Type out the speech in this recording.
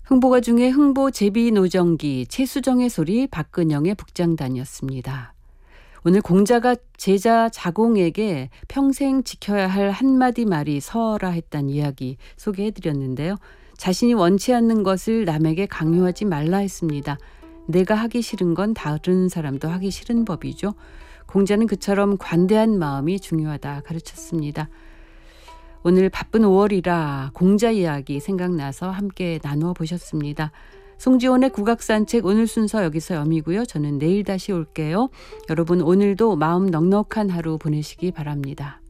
흥보가 중에 흥보 제비노정기 최수정의 소리 박근영의 북장단이었습니다. 오늘 공자가 제자 자공에게 평생 지켜야 할 한마디 말이 서어라 했단 이야기 소개해드렸는데요. 자신이 원치 않는 것을 남에게 강요하지 말라 했습니다. 내가 하기 싫은 건 다른 사람도 하기 싫은 법이죠. 공자는 그처럼 관대한 마음이 중요하다 가르쳤습니다. 오늘 바쁜 5월이라 공자 이야기 생각나서 함께 나누어 보셨습니다. 송지온의 국악산책 오늘 순서 여기서 여미고요. 저는 내일 다시 올게요. 여러분 오늘도 마음 넉넉한 하루 보내시기 바랍니다.